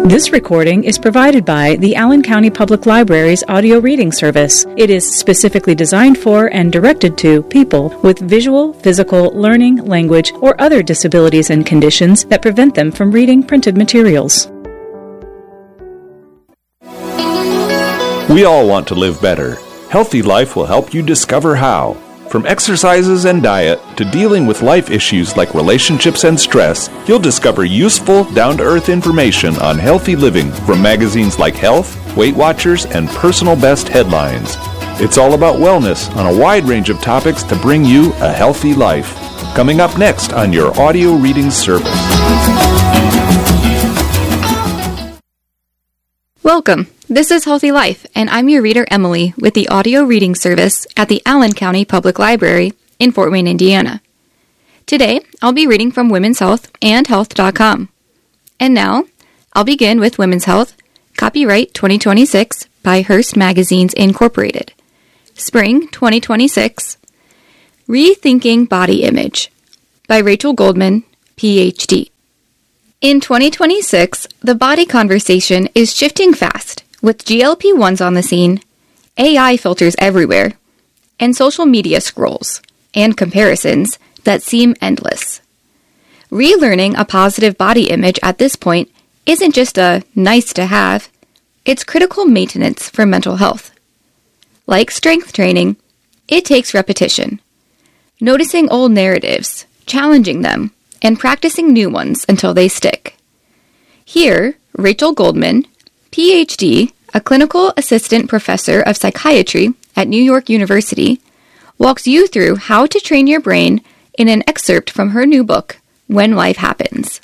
This recording is provided by the Allen County Public Library's audio reading service. It is specifically designed for and directed to people with visual, physical, learning, language, or other disabilities and conditions that prevent them from reading printed materials. We all want to live better. Healthy Life will help you discover how. From exercises and diet to dealing with life issues like relationships and stress, you'll discover useful, down-to-earth information on healthy living from magazines like Health, Weight Watchers, and Personal Best headlines. It's all about wellness on a wide range of topics to bring you a healthy life. Coming up next on your audio reading service. Welcome. This is Healthy Life, and I'm your reader, Emily, with the audio reading service at the Allen County Public Library in Fort Wayne, Indiana. Today, I'll be reading from Women's Health and Health.com. And now, I'll begin with Women's Health, copyright 2026 by Hearst Magazines Incorporated. Spring 2026, Rethinking Body Image by Rachel Goldman, Ph.D. In 2026, the body conversation is shifting fast, with GLP-1s on the scene, AI filters everywhere, and social media scrolls and comparisons that seem endless. Relearning a positive body image at this point isn't just a nice to have, it's critical maintenance for mental health. Like strength training, it takes repetition, noticing old narratives, challenging them, and practicing new ones until they stick. Here, Rachel Goldman, Ph.D., a clinical assistant professor of psychiatry at New York University, walks you through how to train your brain in an excerpt from her new book, When Life Happens.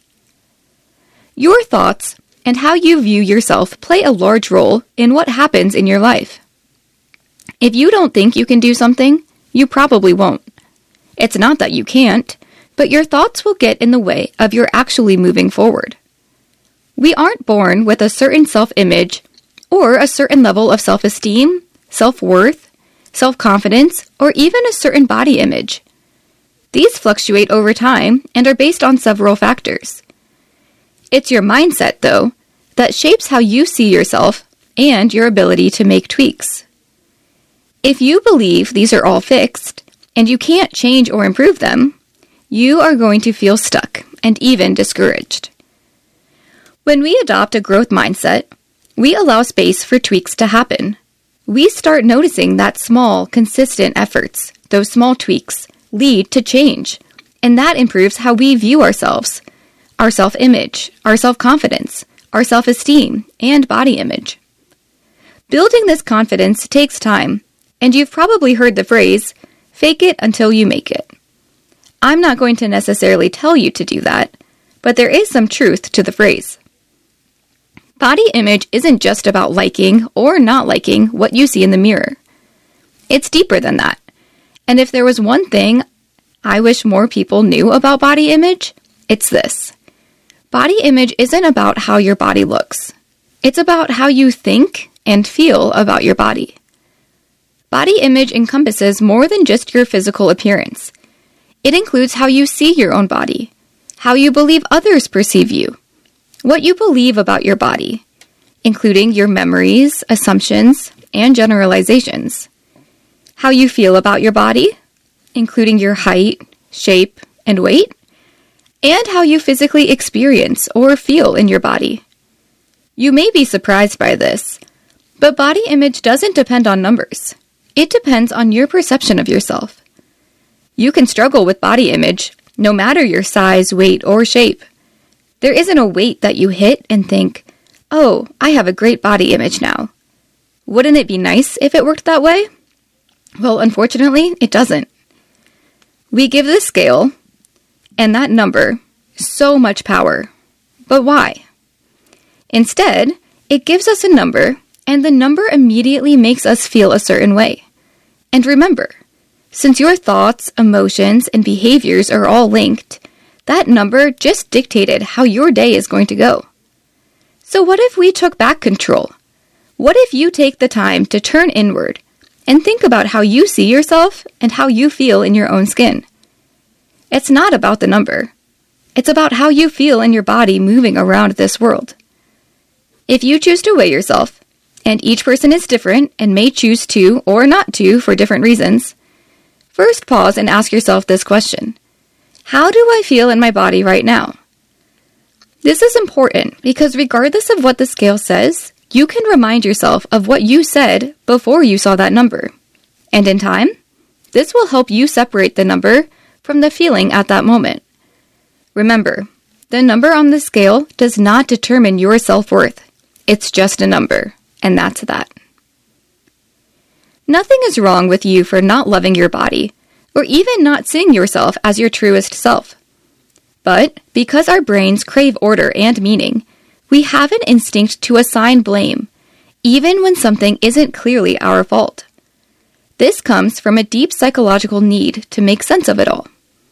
Your thoughts and how you view yourself play a large role in what happens in your life. If you don't think you can do something, you probably won't. It's not that you can't, but your thoughts will get in the way of your actually moving forward. We aren't born with a certain self-image or a certain level of self-esteem, self-worth, self-confidence, or even a certain body image. These fluctuate over time and are based on several factors. It's your mindset, though, that shapes how you see yourself and your ability to make tweaks. If you believe these are all fixed and you can't change or improve them, you are going to feel stuck and even discouraged. When we adopt a growth mindset, we allow space for tweaks to happen. We start noticing that small, consistent efforts, those small tweaks, lead to change, and that improves how we view ourselves, our self-image, our self-confidence, our self-esteem, and body image. Building this confidence takes time, and you've probably heard the phrase, fake it until you make it. I'm not going to necessarily tell you to do that, but there is some truth to the phrase. Body image isn't just about liking or not liking what you see in the mirror. It's deeper than that. And if there was one thing I wish more people knew about body image, it's this. Body image isn't about how your body looks. It's about how you think and feel about your body. Body image encompasses more than just your physical appearance. It includes how you see your own body, how you believe others perceive you, what you believe about your body, including your memories, assumptions, and generalizations, how you feel about your body, including your height, shape, and weight, and how you physically experience or feel in your body. You may be surprised by this, but body image doesn't depend on numbers. It depends on your perception of yourself. You can struggle with body image no matter your size, weight, or shape. There isn't a weight that you hit and think, oh, I have a great body image now. Wouldn't it be nice if it worked that way? Well, unfortunately, it doesn't. We give the scale and that number so much power. But why? Instead, it gives us a number, and the number immediately makes us feel a certain way. And remember, since your thoughts, emotions, and behaviors are all linked, that number just dictated how your day is going to go. So what if we took back control? What if you take the time to turn inward and think about how you see yourself and how you feel in your own skin? It's not about the number. It's about how you feel in your body moving around this world. If you choose to weigh yourself, and each person is different and may choose to or not to for different reasons, first pause and ask yourself this question. How do I feel in my body right now? This is important because regardless of what the scale says, you can remind yourself of what you said before you saw that number. And in time, this will help you separate the number from the feeling at that moment. Remember, the number on the scale does not determine your self-worth. It's just a number, and that's that. Nothing is wrong with you for not loving your body, or even not seeing yourself as your truest self. But because our brains crave order and meaning, we have an instinct to assign blame, even when something isn't clearly our fault. This comes from a deep psychological need to make sense of it all.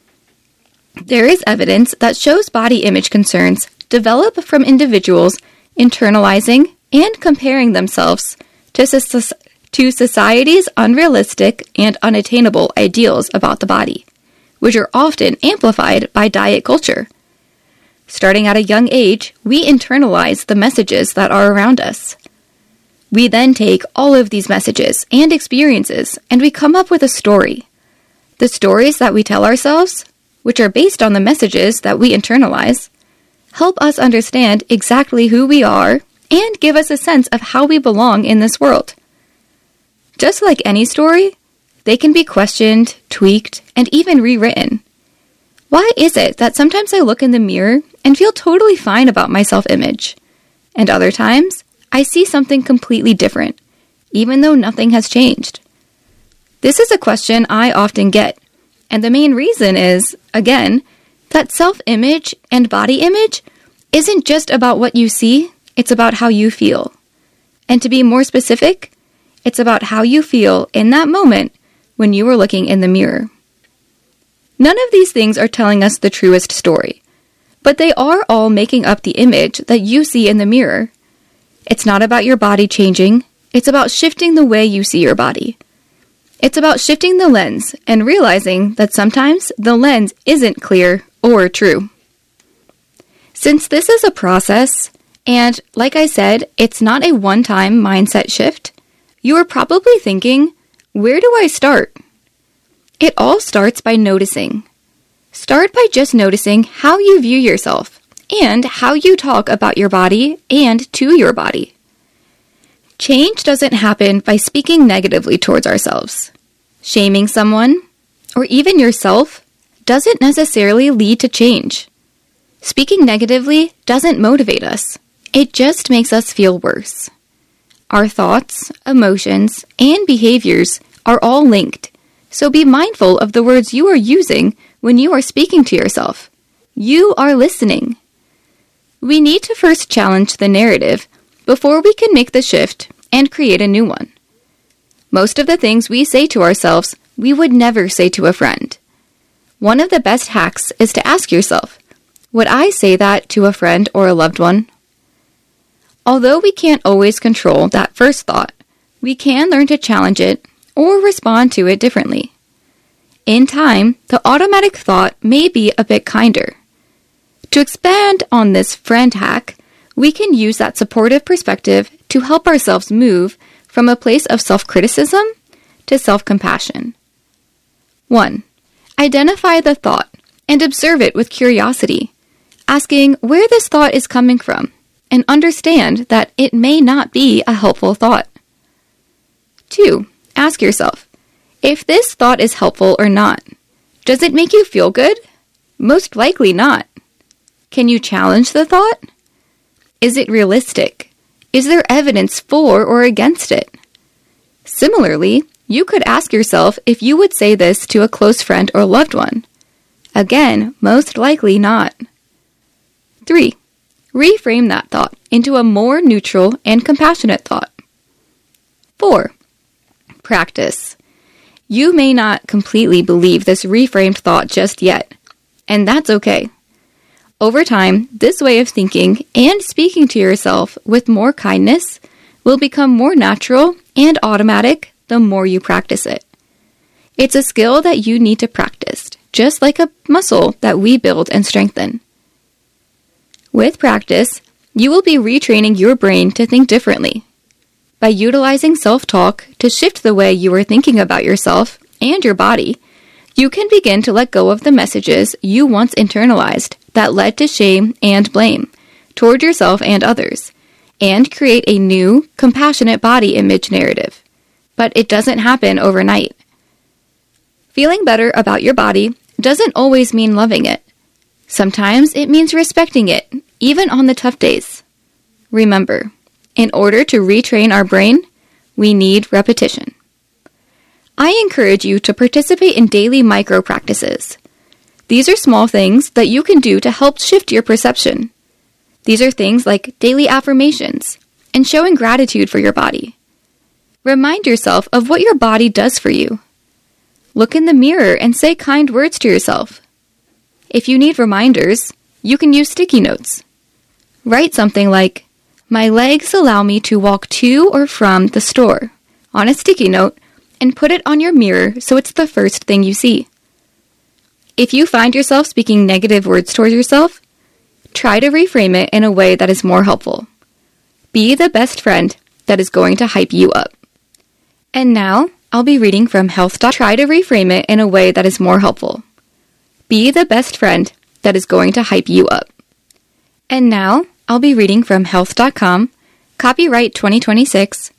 There is evidence that shows body image concerns develop from individuals internalizing and comparing themselves to society's unrealistic and unattainable ideals about the body, which are often amplified by diet culture. Starting at a young age, we internalize the messages that are around us. We then take all of these messages and experiences and we come up with a story. The stories that we tell ourselves, which are based on the messages that we internalize, help us understand exactly who we are and give us a sense of how we belong in this world. Just like any story, they can be questioned, tweaked, and even rewritten. Why is it that sometimes I look in the mirror and feel totally fine about my self-image, and other times I see something completely different, even though nothing has changed? This is a question I often get, and the main reason is, again, that self-image and body image isn't just about what you see, it's about how you feel. And to be more specific, it's about how you feel in that moment when you are looking in the mirror. None of these things are telling us the truest story, but they are all making up the image that you see in the mirror. It's not about your body changing, it's about shifting the way you see your body. It's about shifting the lens and realizing that sometimes the lens isn't clear or true. Since this is a process, and like I said, it's not a one-time mindset shift, you are probably thinking, where do I start? It all starts by noticing. Start by just noticing how you view yourself and how you talk about your body and to your body. Change doesn't happen by speaking negatively towards ourselves. Shaming someone, or even yourself, doesn't necessarily lead to change. Speaking negatively doesn't motivate us. It just makes us feel worse. Our thoughts, emotions, and behaviors are all linked, so be mindful of the words you are using when you are speaking to yourself. You are listening. We need to first challenge the narrative before we can make the shift and create a new one. Most of the things we say to ourselves, we would never say to a friend. One of the best hacks is to ask yourself, would I say that to a friend or a loved one? Although we can't always control that first thought, we can learn to challenge it or respond to it differently. In time, the automatic thought may be a bit kinder. To expand on this friend hack, we can use that supportive perspective to help ourselves move from a place of self-criticism to self-compassion. 1. Identify the thought and observe it with curiosity, asking where this thought is coming from, and understand that it may not be a helpful thought. 2. Ask yourself, if this thought is helpful or not, does it make you feel good? Most likely not. Can you challenge the thought? Is it realistic? Is there evidence for or against it? Similarly, you could ask yourself if you would say this to a close friend or loved one. Again, most likely not. 3. Reframe that thought into a more neutral and compassionate thought. 4. Practice. You may not completely believe this reframed thought just yet, and that's okay. Over time, this way of thinking and speaking to yourself with more kindness will become more natural and automatic the more you practice it. It's a skill that you need to practice, just like a muscle that we build and strengthen. With practice, you will be retraining your brain to think differently. By utilizing self-talk to shift the way you are thinking about yourself and your body, you can begin to let go of the messages you once internalized that led to shame and blame toward yourself and others, and create a new, compassionate body image narrative. But it doesn't happen overnight. Feeling better about your body doesn't always mean loving it. Sometimes it means respecting it, even on the tough days. Remember, in order to retrain our brain, we need repetition. I encourage you to participate in daily micro practices. These are small things that you can do to help shift your perception. These are things like daily affirmations and showing gratitude for your body. Remind yourself of what your body does for you. Look in the mirror and say kind words to yourself. If you need reminders, you can use sticky notes. Write something like, "My legs allow me to walk to or from the store," on a sticky note, and put it on your mirror so it's the first thing you see. If you find yourself speaking negative words towards yourself, try to reframe it in a way that is more helpful. Be the best friend that is going to hype you up. And now, I'll be reading from Health. Try to reframe it in a way that is more helpful. Be the best friend that is going to hype you up. And now, I'll be reading from Health.com, copyright 2026,